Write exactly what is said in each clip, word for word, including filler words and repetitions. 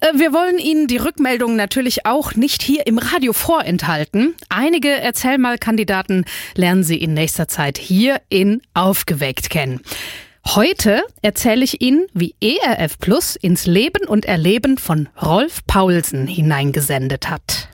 Wir wollen Ihnen die Rückmeldungen natürlich auch nicht hier im Radio vorenthalten. Einige Erzähl-mal-Kandidaten lernen Sie in nächster Zeit hier in Aufgeweckt kennen. Heute erzähle ich Ihnen, wie E R F Plus ins Leben und Erleben von Rolf Paulsen hineingesendet hat.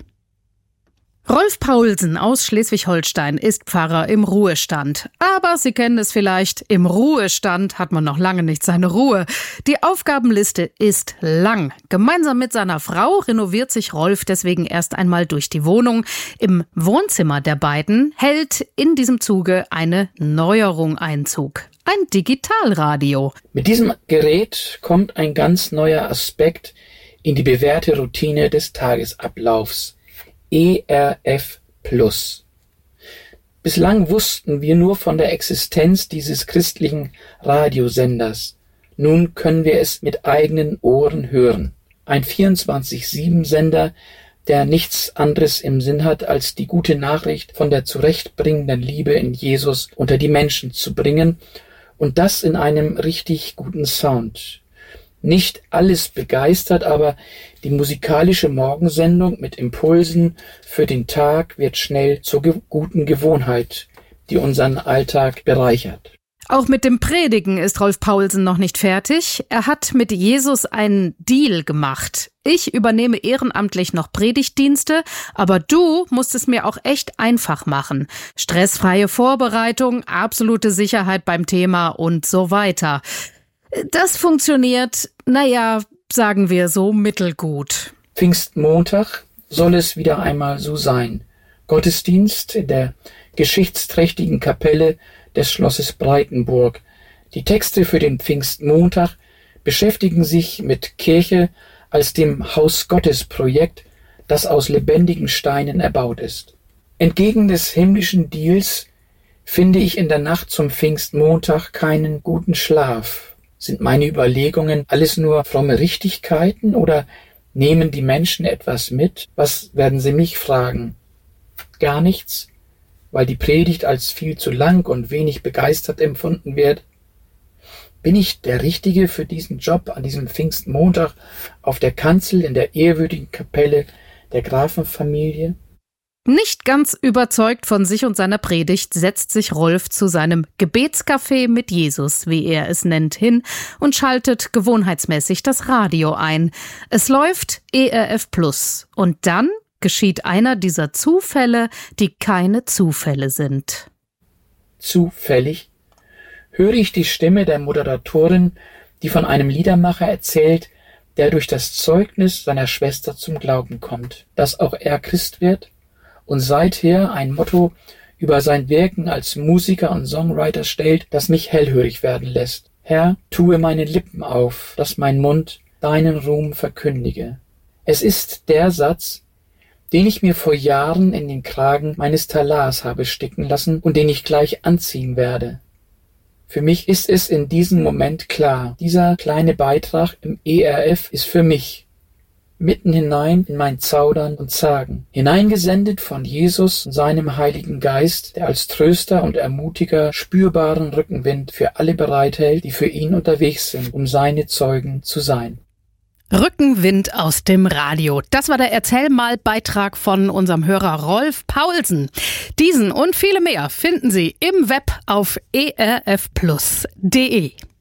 Rolf Paulsen aus Schleswig-Holstein ist Pfarrer im Ruhestand. Aber Sie kennen es vielleicht, im Ruhestand hat man noch lange nicht seine Ruhe. Die Aufgabenliste ist lang. Gemeinsam mit seiner Frau renoviert sich Rolf deswegen erst einmal durch die Wohnung. Im Wohnzimmer der beiden hält in diesem Zuge eine Neuerung Einzug. Ein Digitalradio. Mit diesem Gerät kommt ein ganz neuer Aspekt in die bewährte Routine des Tagesablaufs. E R F Plus. Bislang wussten wir nur von der Existenz dieses christlichen Radiosenders. Nun können wir es mit eigenen Ohren hören. Ein vierundzwanzig sieben Sender, der nichts anderes im Sinn hat, als die gute Nachricht von der zurechtbringenden Liebe in Jesus unter die Menschen zu bringen, und das in einem richtig guten Sound. Nicht alles begeistert, aber die musikalische Morgensendung mit Impulsen für den Tag wird schnell zur ge- guten Gewohnheit, die unseren Alltag bereichert. Auch mit dem Predigen ist Rolf Paulsen noch nicht fertig. Er hat mit Jesus einen Deal gemacht. Ich übernehme ehrenamtlich noch Predigtdienste, aber du musst es mir auch echt einfach machen. Stressfreie Vorbereitung, absolute Sicherheit beim Thema und so weiter. Das funktioniert, naja, sagen wir so mittelgut. Pfingstmontag soll es wieder einmal so sein. Gottesdienst in der geschichtsträchtigen Kapelle des Schlosses Breitenburg. Die Texte für den Pfingstmontag beschäftigen sich mit Kirche als dem Haus Gottes Projekt, das aus lebendigen Steinen erbaut ist. Entgegen des himmlischen Deals finde ich in der Nacht zum Pfingstmontag keinen guten Schlaf. Sind meine Überlegungen alles nur fromme Richtigkeiten oder nehmen die Menschen etwas mit? Was werden sie mich fragen? Gar nichts, weil die Predigt als viel zu lang und wenig begeistert empfunden wird? Bin ich der Richtige für diesen Job an diesem Pfingstmontag auf der Kanzel in der ehrwürdigen Kapelle der Grafenfamilie? Nicht ganz überzeugt von sich und seiner Predigt setzt sich Rolf zu seinem Gebetscafé mit Jesus, wie er es nennt, hin und schaltet gewohnheitsmäßig das Radio ein. Es läuft E R F Plus und dann geschieht einer dieser Zufälle, die keine Zufälle sind. Zufällig höre ich die Stimme der Moderatorin, die von einem Liedermacher erzählt, der durch das Zeugnis seiner Schwester zum Glauben kommt, dass auch er Christ wird und seither ein Motto über sein Wirken als Musiker und Songwriter stellt, das mich hellhörig werden lässt. Herr, tue meine Lippen auf, dass mein Mund deinen Ruhm verkündige. Es ist der Satz, den ich mir vor Jahren in den Kragen meines Talars habe sticken lassen und den ich gleich anziehen werde. Für mich ist es in diesem Moment klar, dieser kleine Beitrag im E R F ist für mich, mitten hinein in mein Zaudern und Zagen, hineingesendet von Jesus und seinem Heiligen Geist, der als Tröster und Ermutiger spürbaren Rückenwind für alle bereithält, die für ihn unterwegs sind, um seine Zeugen zu sein. Rückenwind aus dem Radio. Das war der Erzähl-mal-Beitrag von unserem Hörer Rolf Paulsen. Diesen und viele mehr finden Sie im Web auf e r f plus punkt d e.